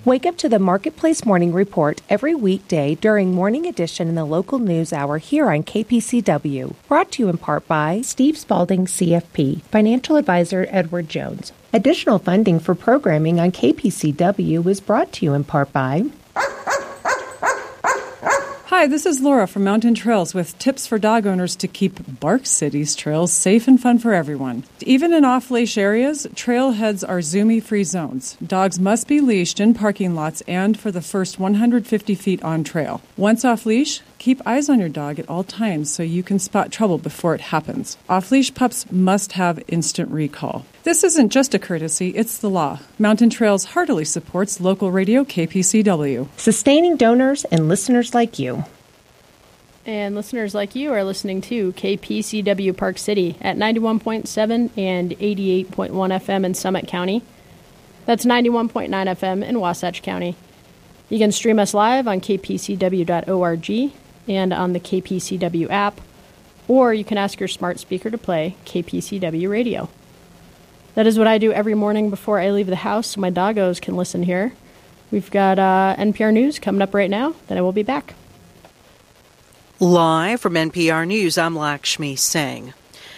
Wake up to the Marketplace Morning Report every weekday during Morning Edition in the local news hour here on KPCW. Brought to you in part by Steve Spalding, CFP, Financial Advisor Edward Jones. Additional funding for programming on KPCW is brought to you in part by... Hi, this is Laura from Mountain Trails with tips for dog owners to keep Bark City's trails safe and fun for everyone. Even in off-leash areas, trailheads are Zumi-free zones. Dogs must be leashed in parking lots and for the first 150 feet on trail. Once off-leash, keep eyes on your dog at all times so you can spot trouble before it happens. Off-leash pups must have instant recall. This isn't just a courtesy, it's the law. Mountain Trails heartily supports local radio KPCW. Sustaining donors and listeners like you. And listeners like you are listening to KPCW Park City at 91.7 and 88.1 FM in Summit County. That's 91.9 FM in Wasatch County. You can stream us live on kpcw.org and on the KPCW app, or you can ask your smart speaker to play KPCW radio. That is what I do every morning before I leave the house so my doggos can listen here. We've got NPR News coming up right now, then I will be back. Live from NPR News, I'm Lakshmi Singh.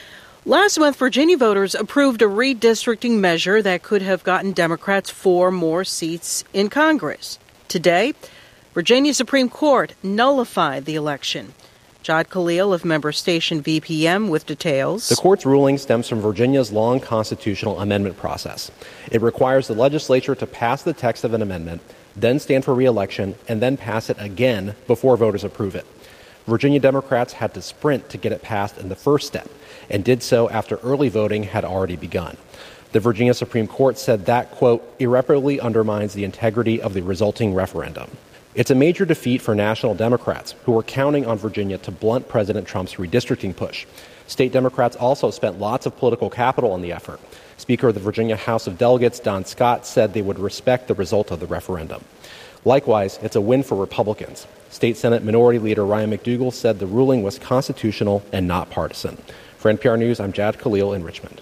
Last month, Virginia voters approved a redistricting measure that could have gotten Democrats 4 more seats in Congress. Today, Virginia Supreme Court nullified the election. Jod Khalil of member station VPM with details. The court's ruling stems from Virginia's long constitutional amendment process. It requires the legislature to pass the text of an amendment, then stand for re-election, and then pass it again before voters approve it. Virginia Democrats had to sprint to get it passed in the first step, and did so after early voting had already begun. The Virginia Supreme Court said that, quote, irreparably undermines the integrity of the resulting referendum. It's a major defeat for national Democrats, who were counting on Virginia to blunt President Trump's redistricting push. State Democrats also spent lots of political capital on the effort. Speaker of the Virginia House of Delegates, Don Scott, said they would respect the result of the referendum. Likewise, it's a win for Republicans. State Senate Minority Leader Ryan McDougal said the ruling was constitutional and not partisan. For NPR News, I'm Jad Khalil in Richmond.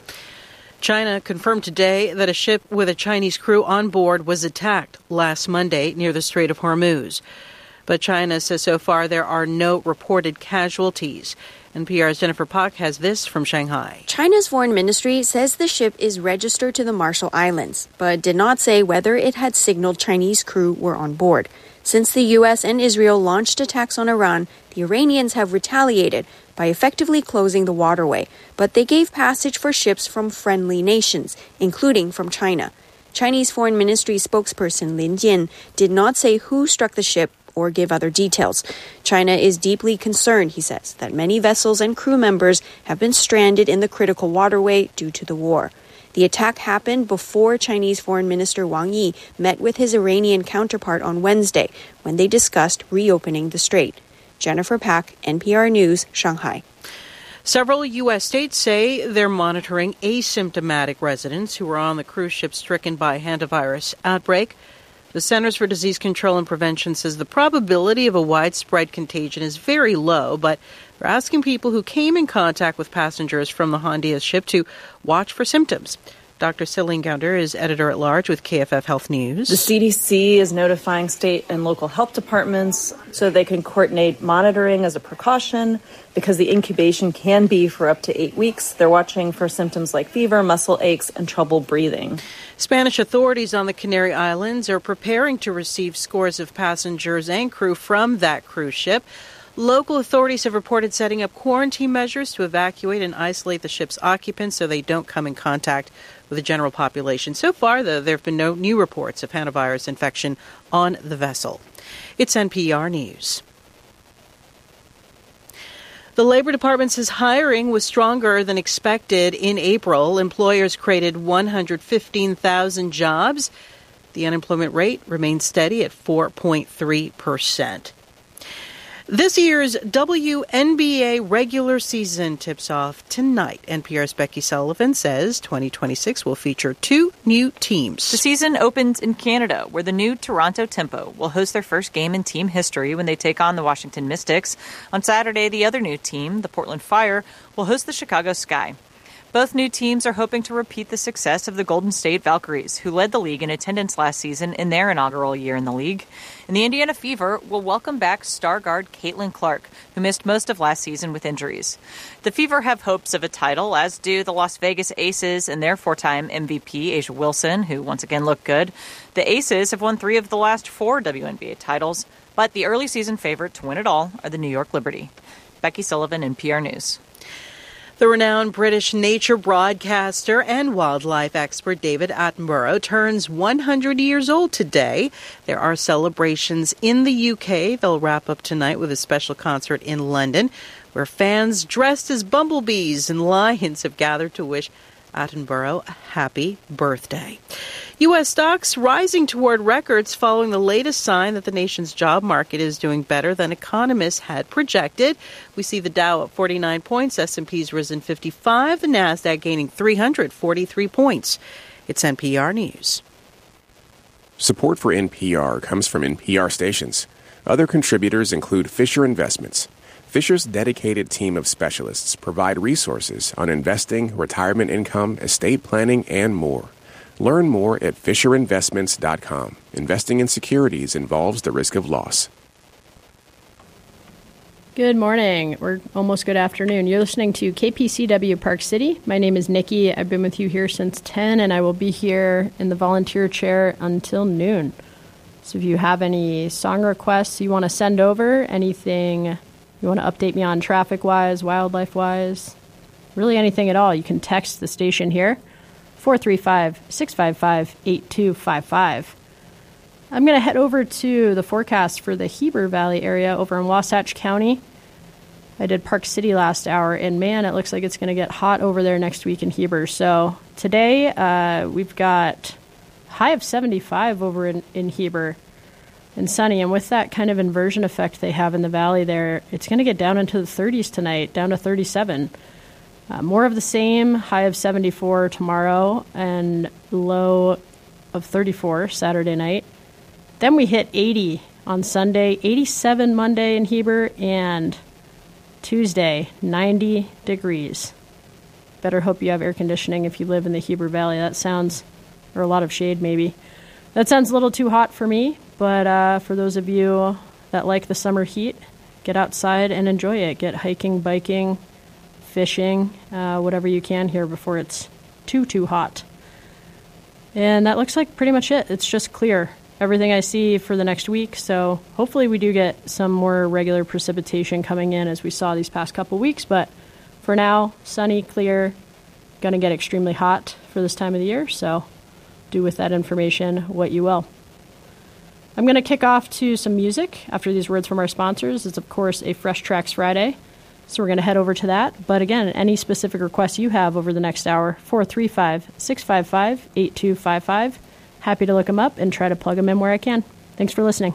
China confirmed today that a ship with a Chinese crew on board was attacked last Monday near the Strait of Hormuz. But China says so far there are no reported casualties. NPR's Jennifer Pak has this from Shanghai. China's foreign ministry says the ship is registered to the Marshall Islands, but did not say whether it had signaled Chinese crew were on board. Since the U.S. and Israel launched attacks on Iran, the Iranians have retaliated by effectively closing the waterway, but they gave passage for ships from friendly nations, including from China. Chinese Foreign Ministry spokesperson Lin Jian did not say who struck the ship or give other details. China is deeply concerned, he says, that many vessels and crew members have been stranded in the critical waterway due to the war. The attack happened before Chinese Foreign Minister Wang Yi met with his Iranian counterpart on Wednesday when they discussed reopening the strait. Jennifer Pak, NPR News, Shanghai. Several U.S. states say they're monitoring asymptomatic residents who were on the cruise ship stricken by a hantavirus outbreak. The Centers for Disease Control and Prevention says the probability of a widespread contagion is very low, but they're asking people who came in contact with passengers from the Hondias ship to watch for symptoms. Dr. Celine Gounder is editor-at-large with KFF Health News. The CDC is notifying state and local health departments so they can coordinate monitoring as a precaution because the incubation can be for up to 8 weeks. They're watching for symptoms like fever, muscle aches, and trouble breathing. Spanish authorities on the Canary Islands are preparing to receive scores of passengers and crew from that cruise ship. Local authorities have reported setting up quarantine measures to evacuate and isolate the ship's occupants so they don't come in contact with the general population. So far, though, there have been no new reports of hantavirus infection on the vessel. It's NPR News. The Labor Department says hiring was stronger than expected in April. Employers created 115,000 jobs. The unemployment rate remains steady at 4.3%. This year's WNBA regular season tips off tonight. NPR's Becky Sullivan says 2026 will feature 2 new teams. The season opens in Canada, where the new Toronto Tempo will host their first game in team history when they take on the Washington Mystics. On Saturday, the other new team, the Portland Fire, will host the Chicago Sky. Both new teams are hoping to repeat the success of the Golden State Valkyries, who led the league in attendance last season in their inaugural year in the league. And the Indiana Fever will welcome back star guard Caitlin Clark, who missed most of last season with injuries. The Fever have hopes of a title, as do the Las Vegas Aces and their four-time MVP, A'ja Wilson, who once again looked good. The Aces have won 3 of the last 4 WNBA titles, but the early season favorite to win it all are the New York Liberty. Becky Sullivan, NPR News. The renowned British nature broadcaster and wildlife expert David Attenborough turns 100 years old today. There are celebrations in the UK. They'll wrap up tonight with a special concert in London, where fans dressed as bumblebees and lions have gathered to wish Attenborough a happy birthday. U.S. stocks rising toward records following the latest sign that the nation's job market is doing better than economists had projected. We see the Dow up 49 points, S&P's risen 55, the Nasdaq gaining 343 points. It's NPR News. Support for NPR comes from NPR stations. Other contributors include Fisher Investments. Fisher's dedicated team of specialists provide resources on investing, retirement income, estate planning, and more. Learn more at FisherInvestments.com. Investing in securities involves the risk of loss. Good morning, or almost good afternoon. You're listening to KPCW Park City. My name is Nikki. I've been with you here since 10, and I will be here in the volunteer chair until noon. So if you have any song requests you want to send over, anything you want to update me on traffic-wise, wildlife-wise, really anything at all, you can text the station here. 435-655-8255. I'm going to head over to the forecast for the Heber Valley area over in Wasatch County. I did Park City last hour, and man, it looks like it's going to get hot over there next week in Heber. So today we've got high of 75 over in Heber and sunny. And with that kind of inversion effect they have in the valley there, it's going to get down into the 30s tonight, down to 37. More of the same, high of 74 tomorrow and low of 34 Saturday night. Then we hit 80 on Sunday, 87 Monday in Heber, and Tuesday, 90 degrees. Better hope you have air conditioning if you live in the Heber Valley. That sounds, or a lot of shade maybe. That sounds a little too hot for me, but for those of you that like the summer heat, get outside and enjoy it. Get hiking, biking, fishing, whatever you can here before it's too hot. And that looks like pretty much it. It's just clear. Everything I see for the next week, so hopefully we do get some more regular precipitation coming in as we saw these past couple weeks, but for now, sunny, clear, going to get extremely hot for this time of the year, so do with that information what you will. I'm going to kick off to some music after these words from our sponsors. It's, of course, a Fresh Tracks Friday. So we're going to head over to that. But again, any specific requests you have over the next hour, 435-655-8255. Happy to look them up and try to plug them in where I can. Thanks for listening.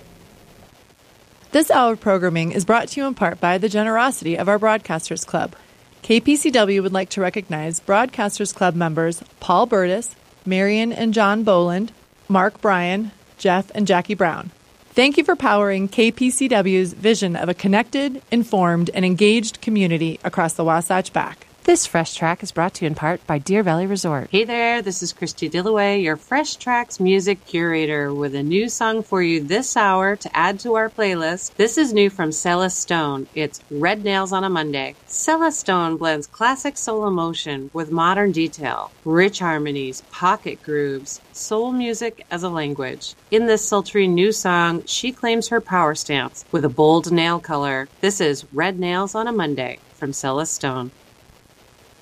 This hour of programming is brought to you in part by the generosity of our Broadcasters Club. KPCW would like to recognize Broadcasters Club members Paul Burtis, Marion and John Boland, Mark Bryan, Jeff and Jackie Brown. Thank you for powering KPCW's vision of a connected, informed, and engaged community across the Wasatch Back. This Fresh Track is brought to you in part by Deer Valley Resort. Hey there, this is Christy Dillaway, your Fresh Tracks music curator, with a new song for you this hour to add to our playlist. This is new from Cella Stone. It's Red Nails on a Monday. Cella Stone blends classic soul emotion with modern detail, rich harmonies, pocket grooves, soul music as a language. In this sultry new song, she claims her power stance with a bold nail color. This is Red Nails on a Monday from Cella Stone.